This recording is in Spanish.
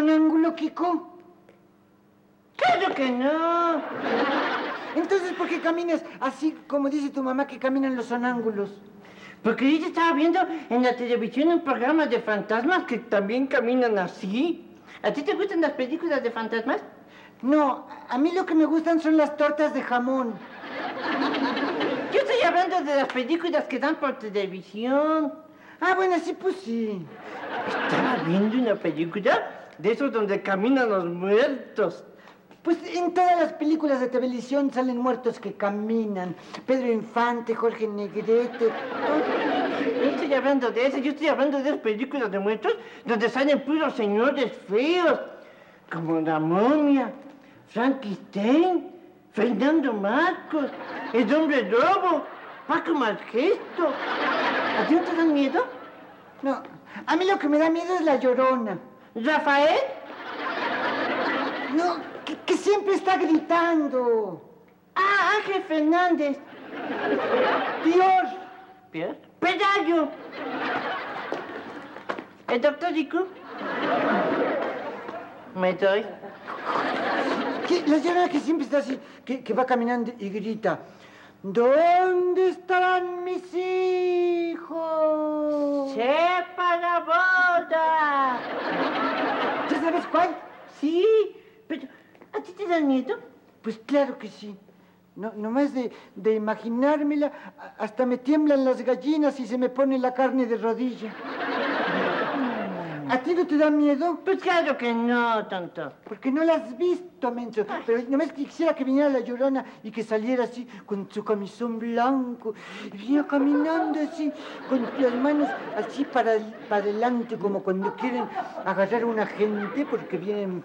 sonámbulo, Kiko? ¡Claro que no! Entonces, ¿por qué caminas así como dice tu mamá que caminan los sonámbulos? Porque yo estaba viendo en la televisión un programa de fantasmas que también caminan así. ¿A ti te gustan las películas de fantasmas? No, a mí lo que me gustan son las tortas de jamón. Yo estoy hablando de las películas que dan por televisión. Ah, bueno, sí, pues sí. Estaba viendo una película de esos donde caminan los muertos. Pues en todas las películas de televisión salen muertos que caminan. Pedro Infante, Jorge Negrete. No estoy hablando de eso, yo estoy hablando de esas películas de muertos donde salen puros señores feos, como La Momia, Frankenstein, Fernando Marcos, El Hombre Lobo, Paco Malgesto. ¿A ti no te dan miedo? No, a mí lo que me da miedo es la Llorona. ¿Rafael? No, que siempre está gritando. Ah, Ángel Fernández. Dios. ¿Pier? ¡Pedallo! ¿El doctor Rico? ¿Me doy? La Llorona que siempre está así, que va caminando y grita. ¿Dónde estarán mis hijos? ¡Sepa la boda! ¿Ya sabes cuál? Sí, pero ¿a ti te dan miedo? Pues claro que sí. No, nomás de imaginármela, hasta me tiemblan las gallinas y se me pone la carne de rodilla. ¿A ti no te da miedo? Pues claro que no, tonto. Porque no la has visto, menso. Pero nomás quisiera que viniera la Llorona y que saliera así con su camisón blanco. Y viniera caminando así, con las manos así para adelante, como cuando quieren agarrar a una gente porque vienen